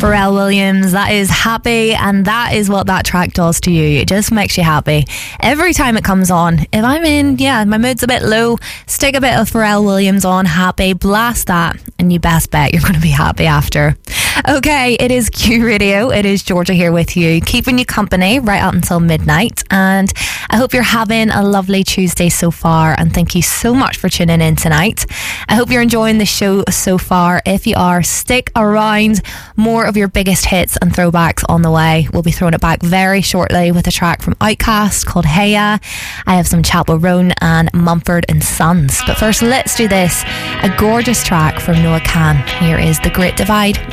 Pharrell Williams, that is Happy, and that is what that track does to you. It just makes you happy every time it comes on. If I'm in, my mood's a bit low, stick a bit of Pharrell Williams on, Happy, blast that, and you best bet you're going to be happy after. Okay, it is Q Radio. It is Georgia here with you, keeping you company right up until midnight, and I hope you're having a lovely Tuesday so far, and thank you so much for tuning in tonight. I hope you're enjoying the show so far. If you are, stick around. More of your biggest hits and throwbacks on the way. We'll be throwing it back very shortly with a track from Outkast called Hey Ya. I have some Chapel Roan and Mumford and Sons. But first, let's do this. A gorgeous track from Noah Kahan. Here is The Great Divide